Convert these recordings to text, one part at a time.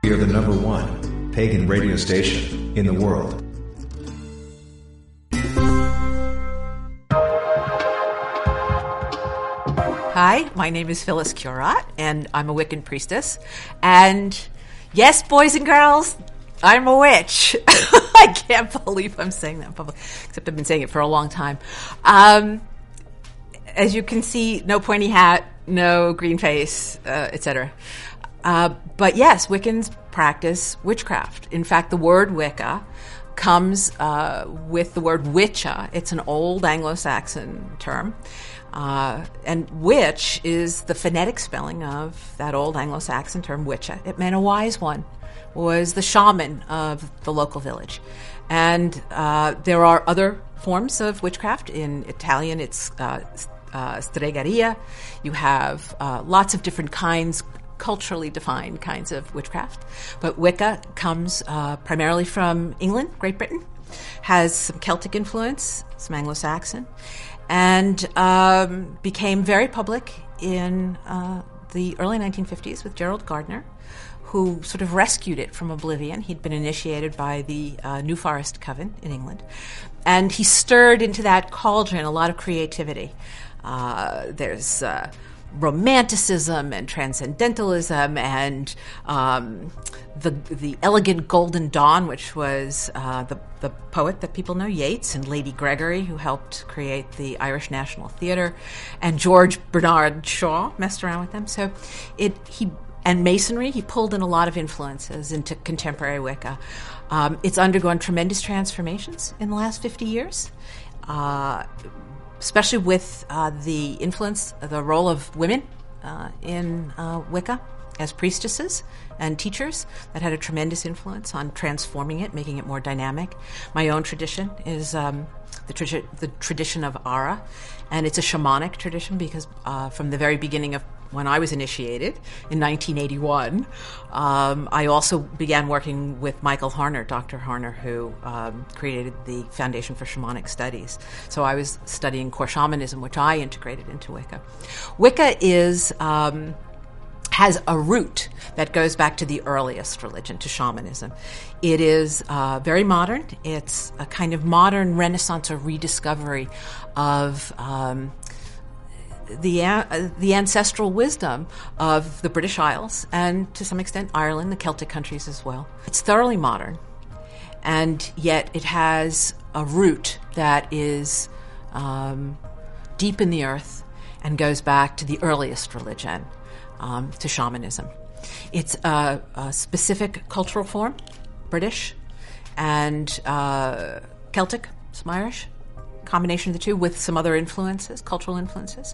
We are the #1 pagan radio station in the world. Hi, my name is Phyllis Curott, and I'm a Wiccan priestess. And yes, boys and girls, I'm a witch. I can't believe I'm saying that in public, except I've been saying it for a long time. As you can see, no pointy hat, no green face, etc. But yes, Wiccans practice witchcraft. In fact, the word Wicca comes with the word witcha. It's an old Anglo-Saxon term. And witch is the phonetic spelling of that old Anglo-Saxon term witcha. It meant a wise one, was the shaman of the local village. And there are other forms of witchcraft. In Italian, it's stregheria. You have lots of different kinds, culturally defined kinds of witchcraft. But Wicca comes primarily from England, Great Britain, has some Celtic influence, some Anglo-Saxon, and became very public in the early 1950s with Gerald Gardner, who sort of rescued it from oblivion. He'd been initiated by the New Forest Coven in England, and he stirred into that cauldron a lot of creativity. There's romanticism and transcendentalism and the elegant Golden Dawn, which was the poet that people know, Yeats, and Lady Gregory, who helped create the Irish National Theatre, and George Bernard Shaw messed around with them. So and Masonry, he pulled in a lot of influences into contemporary Wicca. It's undergone tremendous transformations in the last 50 years. Especially with the influence, the role of women in Wicca as priestesses and teachers. That had a tremendous influence on transforming it, making it more dynamic. My own tradition is the tradition of Ara, and it's a shamanic tradition because from the very beginning of when I was initiated in 1981, I also began working with Michael Harner, Dr. Harner, who created the Foundation for Shamanic Studies. So I was studying core shamanism, which I integrated into Wicca. Wicca has a root that goes back to the earliest religion, to shamanism. It is very modern. It's a kind of modern renaissance or rediscovery of the ancestral wisdom of the British Isles and, to some extent, Ireland, the Celtic countries as well. It's thoroughly modern, and yet it has a root that is deep in the earth and goes back to the earliest religion, to shamanism. It's a specific cultural form, British and Celtic, some Irish, combination of the two with some other influences, cultural influences.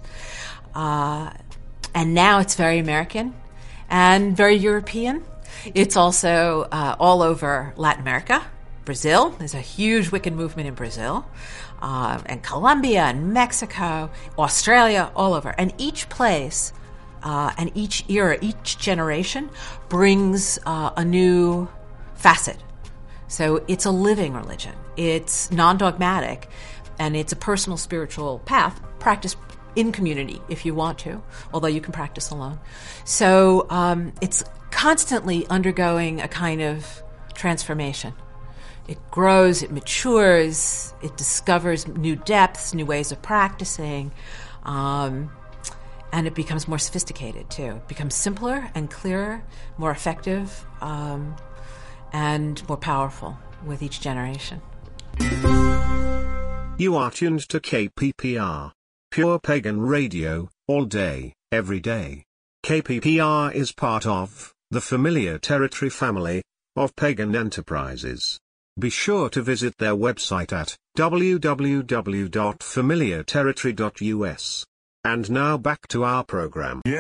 And now it's very American and very European. It's also all over Latin America. Brazil, there's a huge Wiccan movement in Brazil, and Colombia and Mexico, Australia, all over. And each place and each era, each generation brings a new facet. So it's a living religion. It's non-dogmatic, and it's a personal spiritual path, practiced in community if you want to, although you can practice alone. So it's constantly undergoing a kind of transformation. It grows, it matures, it discovers new depths, new ways of practicing, and it becomes more sophisticated too. It becomes simpler and clearer, more effective, and more powerful with each generation. You are tuned to KPPR, Pure Pagan Radio, all day, every day. KPPR is part of the Familiar Territory family of pagan enterprises. Be sure to visit their website at www.familiarterritory.us. And now back to our program.